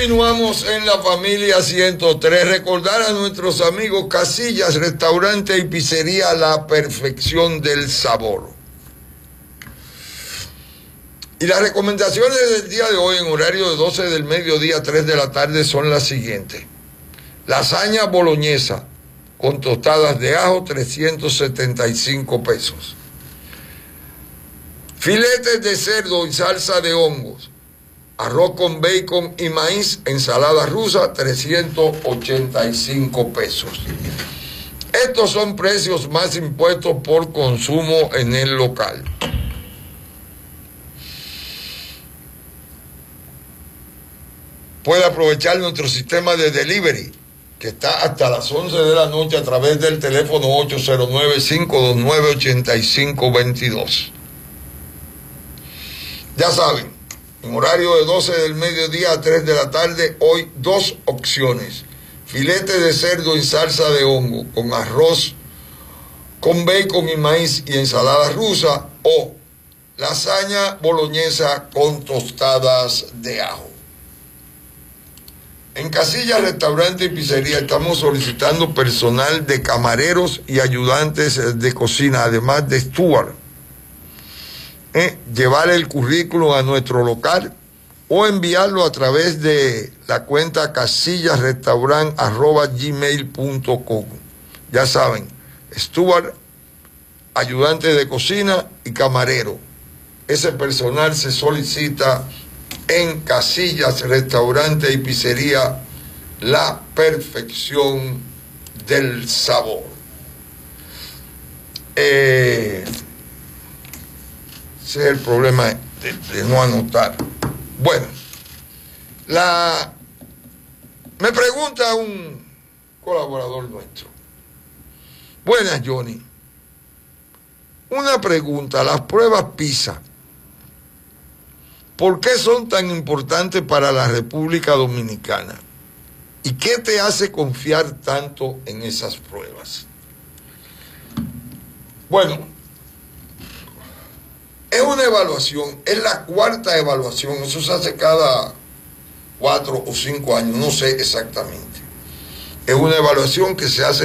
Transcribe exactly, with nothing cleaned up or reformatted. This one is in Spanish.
Continuamos en la familia ciento tres. Recordar a nuestros amigos Casillas, restaurante y pizzería La Perfección del Sabor. Y las recomendaciones del día de hoy en horario de doce del mediodía a tres de la tarde son las siguientes. Lasaña boloñesa con tostadas de ajo, trescientos setenta y cinco pesos. Filetes de cerdo y salsa de hongos, arroz con bacon y maíz, ensalada rusa, trescientos ochenta y cinco pesos. Estos son precios más impuestos por consumo en el local. Puede aprovechar nuestro sistema de delivery, que está hasta las once de la noche a través del teléfono ocho cero nueve, cinco dos nueve, ocho cinco dos dos. Ya saben, en horario de doce del mediodía a tres de la tarde, hoy dos opciones. Filete de cerdo en salsa de hongo con arroz, con bacon y maíz y ensalada rusa, o lasaña boloñesa con tostadas de ajo. En Casillas, restaurante y pizzería estamos solicitando personal de camareros y ayudantes de cocina, además de steward. Eh, llevar el currículum a nuestro local o enviarlo a través de la cuenta casillasrestaurant arroba gmail punto com. Ya saben, steward, ayudante de cocina y camarero. Ese personal se solicita en Casillas, restaurante y pizzería La Perfección del Sabor. Eh, ese es el problema de, de no anotar. Bueno, la, me pregunta un colaborador nuestro. Buenas, Johnny. Una pregunta, las pruebas PISA, ¿por qué son tan importantes para la República Dominicana? ¿Y qué te hace confiar tanto en esas pruebas? Bueno, es una evaluación, es la cuarta evaluación, eso se hace cada cuatro o cinco años, no sé exactamente. Es una evaluación que se hace